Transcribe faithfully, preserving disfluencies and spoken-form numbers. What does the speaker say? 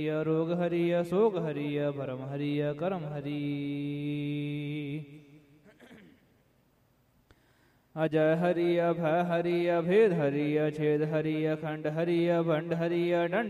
ਰੋਗ ਹਰੀਆ ਸੋਗ ਹਰੀਆ ਭਰਮ ਹਰੀਆ ਕਰਮ ਹਰੀ। ਅਜੈ ਹਰੀਆ ਭੈ ਹਰੀਆ ਭੇਦ ਹਰੀਆ ਛੇਦ ਹਰੀਆ ਖੰਡ ਹਰੀਆ ਭੰਡ ਹਰੀਆ ਡੰਡ